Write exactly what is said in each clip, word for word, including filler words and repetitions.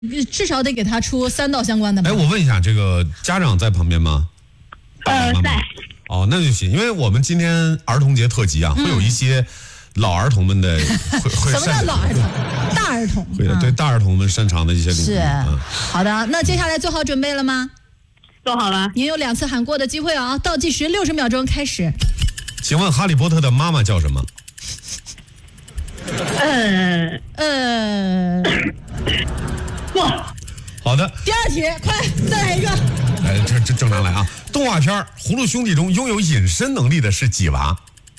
至少得给他出三道相关的吧。 哎，我问一下，这个家长在旁边吗？ 呃，在。 哦，那就行，因为我们今天儿童节特辑啊，嗯、会有一些老儿童们的会会。 什么叫老儿童？大儿童。 会的，对大儿童们擅长的一些领域。 是、 嗯。 好的，那接下来做好准备了吗？ 做好了。 您有两次喊过的机会啊，倒计时六十秒钟开始。 请问哈利波特的妈妈叫什么？ 呃呃， 哇， 好的。 第二题，快再来一个。 来，这这正常来啊！动画片《葫芦兄弟》中拥有隐身能力的是几娃？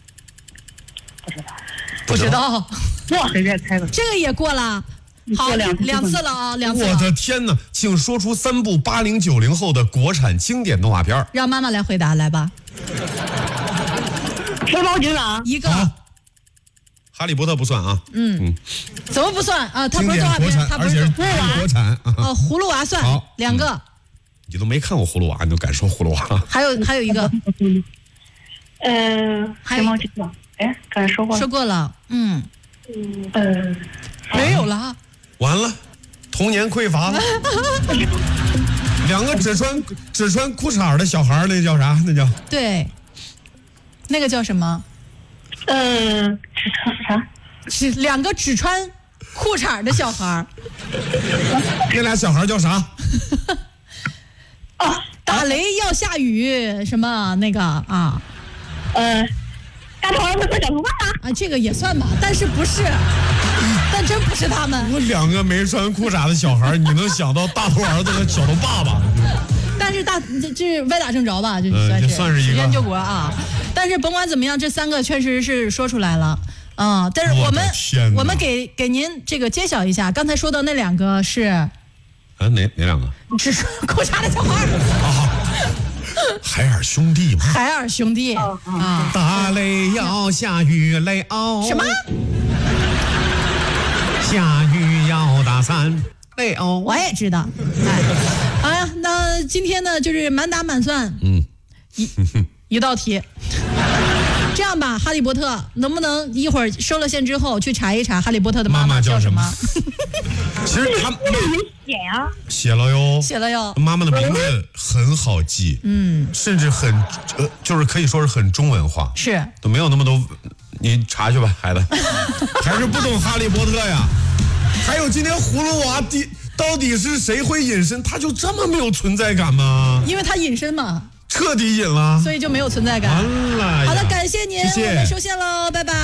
不知道。 哇，随便猜吧。 这个也过了。好，两两次了啊，两次了。 我的天哪！请说出三部八零九零后的国产经典动画片。 让妈妈来回答，来吧。 黑猫警长一个。 哈利波特不算啊。 嗯嗯。怎么不算啊？他不是动画片，他不是葫芦娃。国产。 哦，葫芦娃算。好，两个。 你都没看过葫芦娃，你都敢说葫芦娃？ 还有还有一个。 呃，黑猫警长。哎，刚才说过了。 说过了。嗯。 呃， 没有了。 完了，童年匮乏了。两个只穿只穿裤衩的小孩，那叫啥？那叫对，那个叫什么？ 呃，只穿啥？ 是两个只穿裤衩的小孩。 那俩小孩叫啥？ 哦， 打雷要下雨，什么那个啊？ 呃，大头儿子和小头发啊，这个也算吧，但是不是。但真不是他们。 我两个没穿裤衩的小孩，你能想到大头儿子和小头爸爸？ 但是大这这歪打正着吧，就算是、 呃、算是一个时间救国啊。但是甭管怎么样，这三个确实是说出来了啊、嗯。但是我们我, 我们给给您这个揭晓一下，刚才说的那两个是啊哪哪两个？ 只穿裤衩的小孩啊。海尔兄弟吗？ 海尔兄弟、哦、啊。 打雷要下雨雷哦。 什么？ 下雨要打伞，雷哦， 我也知道。哎，好呀，那今天呢就是满打满算，嗯，一一道题。这样吧，哈利波特能不能一会儿收了线之后去查一查哈利波特的妈妈叫什么？ 其实他没写呀， 写了哟， 写了哟。 妈妈的名字很好记，嗯，甚至很呃，就是可以说是很中文化， 是都没有那么多。你查去吧，孩子，还是不懂哈利波特呀。还有今天葫芦娃第到底是谁会隐身？他就这么没有存在感吗？ 因为他隐身嘛， 彻底隐了， 所以就没有存在感。 完了， 好的，感谢您， 谢谢， 我们收线喽，拜拜。